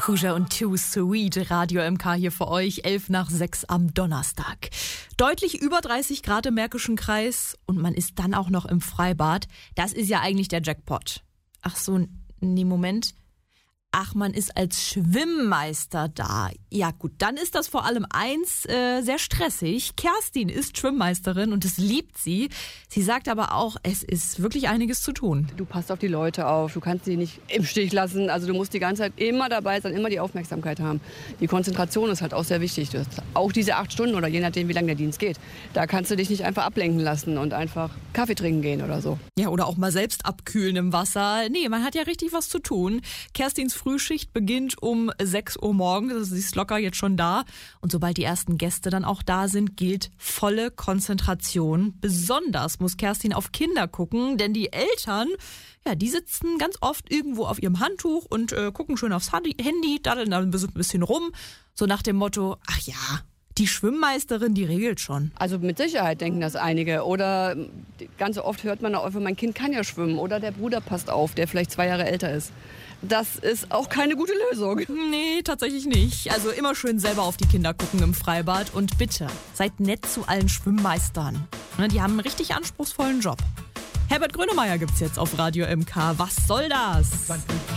Maracuja und Too Sweet, Radio MK hier für euch, 5:11 am Donnerstag. Deutlich über 30 Grad im Märkischen Kreis und man ist dann auch noch im Freibad. Das ist ja eigentlich der Jackpot. Ach so, nee, Moment. Ach, man ist als Schwimmmeister da. Ja gut, dann ist das vor allem sehr stressig. Kerstin ist Schwimmmeisterin und es liebt sie. Sie sagt aber auch, es ist wirklich einiges zu tun. Du passt auf die Leute auf, du kannst sie nicht im Stich lassen. Also du musst die ganze Zeit immer dabei sein, immer die Aufmerksamkeit haben. Die Konzentration ist halt auch sehr wichtig. Auch diese 8 Stunden oder je nachdem, wie lange der Dienst geht. Da kannst du dich nicht einfach ablenken lassen und einfach Kaffee trinken gehen oder so. Ja, oder auch mal selbst abkühlen im Wasser. Nee, man hat ja richtig was zu tun. Kerstins Frühschicht beginnt um 6 Uhr morgens, also sie ist locker jetzt schon da. Und sobald die ersten Gäste dann auch da sind, gilt volle Konzentration. Besonders muss Kerstin auf Kinder gucken, denn die Eltern, ja, die sitzen ganz oft irgendwo auf ihrem Handtuch und gucken schön aufs Handy, daddeln dann ein bisschen rum, so nach dem Motto, ach ja, die Schwimmmeisterin, die regelt schon. Also mit Sicherheit denken das einige. Oder ganz oft hört man auch, mein Kind kann ja schwimmen. Oder der Bruder passt auf, der vielleicht 2 Jahre älter ist. Das ist auch keine gute Lösung. Nee, tatsächlich nicht. Also immer schön selber auf die Kinder gucken im Freibad. Und bitte, seid nett zu allen Schwimmmeistern. Die haben einen richtig anspruchsvollen Job. Herbert Grönemeyer gibt's jetzt auf Radio MK. Was soll das?